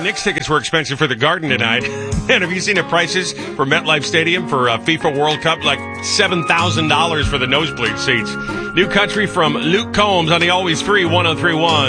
Knicks tickets were expensive for the Garden tonight. And have you seen the prices for MetLife Stadium for FIFA World Cup? Like $7,000 for the nosebleed seats. New Country from Luke Combs on the Always Free 103.1.